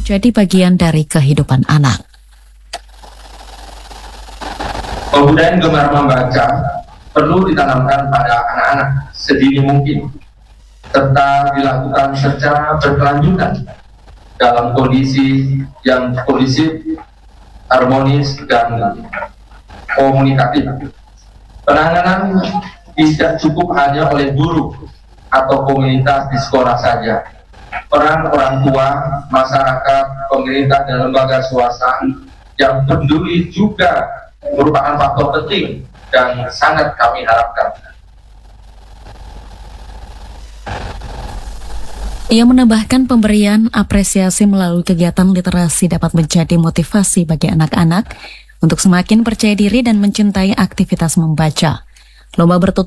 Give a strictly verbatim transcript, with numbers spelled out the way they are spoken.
menjadi bagian dari kehidupan anak. Kebudayaan gemar membaca perlu ditanamkan pada anak-anak sedini mungkin, serta dilakukan secara berkelanjutan dalam kondisi yang kondisif, harmonis, dan komunikatif. Penanganan tidak cukup hanya oleh guru atau komunitas di sekolah saja. Peran orang tua, masyarakat, pemerintah, dan lembaga swasta yang peduli juga merupakan faktor penting dan sangat kami harapkan. Ia menambahkan pemberian apresiasi melalui kegiatan literasi dapat menjadi motivasi bagi anak-anak untuk semakin percaya diri dan mencintai aktivitas membaca. Lomba bertutur